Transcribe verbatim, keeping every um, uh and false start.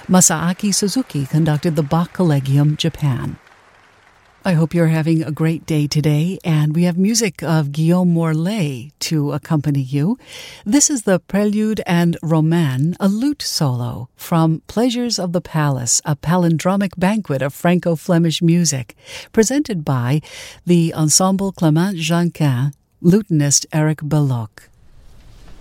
Masaaki Suzuki conducted the Bach Collegium, Japan. I hope you're having a great day today, and we have music of Guillaume Morlet to accompany you. This is the Prelude and Roman, a lute solo from Pleasures of the Palace, a palindromic banquet of Franco-Flemish music, presented by the Ensemble Clément Jeanquin, lutenist Eric Belloc.